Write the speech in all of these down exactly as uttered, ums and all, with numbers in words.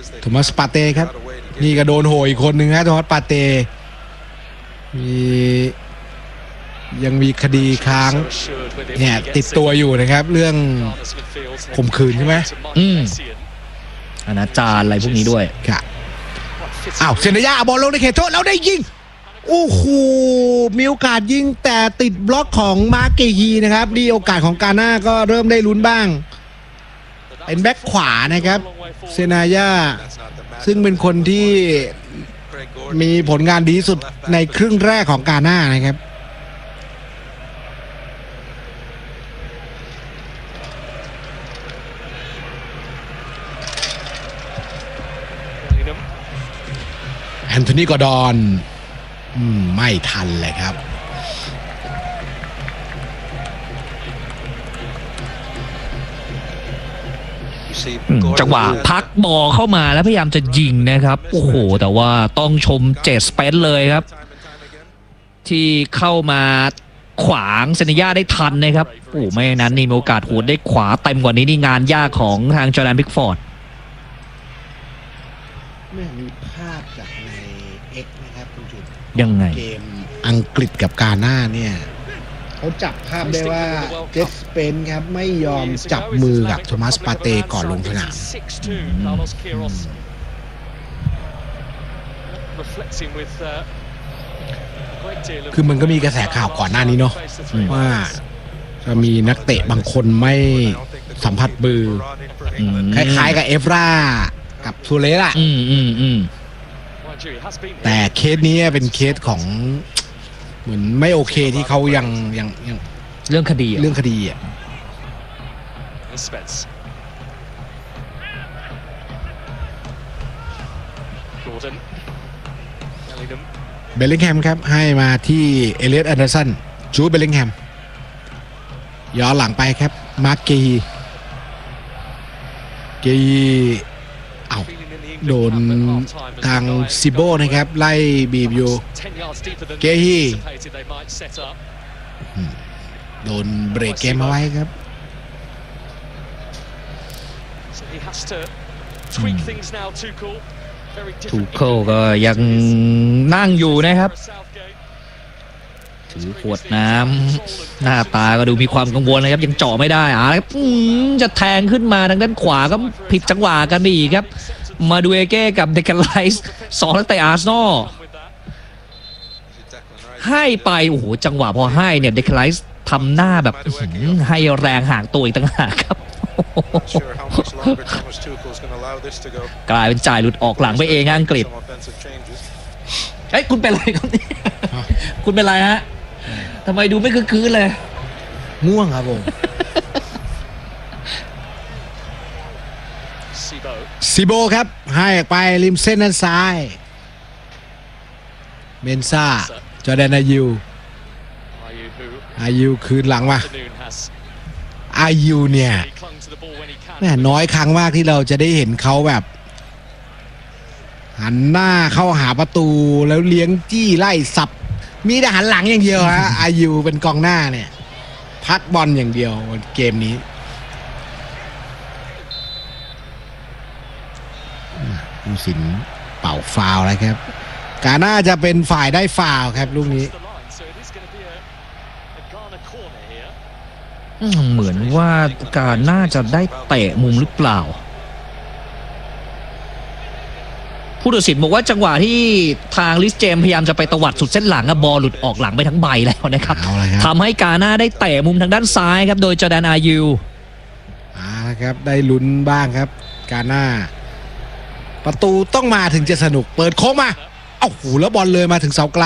โทมัสปาเต้ครับนี่ก็โดนโหยอีกคนหนึ่งฮะโทมัสปาเต้มียังมีคดีค้างเนี่ยติดตัวอยู่นะครับเรื่องข่มขืนใช่ไหมอืมอนาจารอะไรพวกนี้ด้วยค่ะอ้าวเซนเดย่าบอลลงในเขตโทษแล้วได้ยิงโอ้โหมีโอกาสยิงแต่ติดบล็อกของมาร์เกฮีนะครับดีโอกาสของกาน่าก็เริ่มได้ลุ้นบ้างเป็นแบ็คขวานะครับเซนาย่าซึ่งเป็นคนที่มีผลงานดีสุดในครึ่งแรกของกาน่านะครับแอนโทนีกอร์ดอนไม่ทันเลยครับจังหวะพักบอลเข้ามาแล้วพยายามจะยิงนะครับโอ้โหแต่ว่าต้องชมเจสเปนเลยครับที่เข้ามาขวางเซนย่าได้ทันนะครับโอ้ไม่นั้นนี่มีโอกาสหัวได้ขวาเต็มกว่านี้นี่งานยากของทางจอร์แดนพิกฟอร์ดไม่มีภาพจากใน X นะครับคุณจุดยังไงเกมอังกฤษกับกาน่าเนี่ยเขาจับภาพได้ว่าเจสเปนครับไม่ยอมจับมือกับโทมัสปาเต้ก่อนลงสนามคือมันก็มีกระแสข่าวก่อนหน้านี้เนาะว่าจะมีนักเตะบางคนไม่สัมผัสมือคล้ายๆกับเอฟรากับซูเลสอะแต่เคสนี้เป็นเคสของเหมือนไม่โอเคที่เขายังยังยังเรื่องคดีเรื่องคดีอ่ะเบลลิงแฮมครับให้มาที่เอเลียตแอนเดอร์สันจูดเบลลิงแฮมย้อนหลังไปครับมาร์คเกฮีเกฮีเอ้าโดนทางซิโบนะครับไล่บีบอยู่เกฮีโดนเบรกเกมเอาไว้ครับทูเคิลก็ยังนั่งอยู่นะครับถือขวดน้ำหน้าตาก็ดูมีความกังวลนะครับยังเจาะไม่ได้อ่ะจะแทงขึ้นมาทางด้านขวาก็ผิดจังหวะกันไปอีกครับมาดูเอเก้กับเดคไลส์สองนักเตะอาร์เซนอลให้ไปโอ้โหจังหวะพอให้เนี่ยเดคไลส์ทำหน้าแบบให้แรงห่างตัวอีกต่างหากครับกลายเป็นจ่ายหลุดออกหลังไปเองอังกฤษเอ้ยคุณเป็นอะไรครับนี่คุณเป็นอะไรฮะทำไมดูไม่คึกคืนเลยง่วงครับผมซิโบครับให้ไปริมเส้นด้านซ้ายเมนซ่าจอร์แดนอายูอายูคืนหลังมาอายูเนี่ยแม่น้อยครั้งมากที่เราจะได้เห็นเขาแบบหันหน้าเข้าหาประตูแล้วเลี้ยงจี้ไล่สับมีแต่หันหลังอย่างเดียวฮะอายูเป็นกองหน้าเนี่ยพักบอลอย่างเดียวเกมนี้ผู้สินเป่าฟาวล์แล้วครับกาน่าจะเป็นฝ่ายได้ฟาวล์ครับลูกนี้เหมือนว่าการน่าจะได้เตะมุมหรือเปล่าผู้ตัดสินบอกว่าจังหวะที่ทางลิสเจมพยายามจะไปตวัดสุดเส้นหลังบอลหลุดออกหลังไปทั้งใบแล้วนะครับทำให้กาน่าได้เตะมุมทางด้านซ้ายครับโดยจอร์แดนอายูอ่าครับได้ลุ้นบ้างครับกาน่าประตูต้องมาถึงจะสนุกเปิดโค้งมาเอ้าหูแล้วบอลเลยมาถึงเสาไกล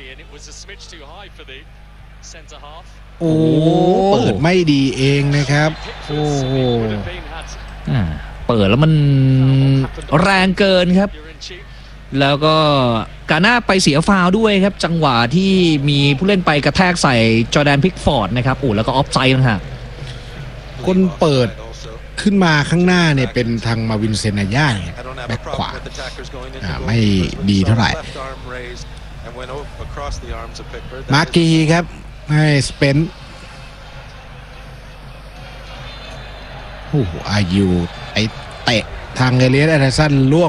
โอ้เปิดไม่ดีเองนะครับโอ้โหเปิดแล้วมันแรงเกินครับแล้วก็กาน่าไปเสียฟาวล์ด้วยครับจังหวะที่มีผู้เล่นไปกระแทกใส่จอร์แดนพิกฟอร์ดนะครับโอ้แล้วก็ออฟไซด์นะฮะคนเปิดขึ้นมาข้างหน้าเนี่ยเป็นทางมาวินเซนาย่าแบ็คขวาไม่ดีเท่าไหร่มาร์กีครับให้สเปนโอ้อายูไอเตะทางเอเลียสแอนเดอร์สันล่วง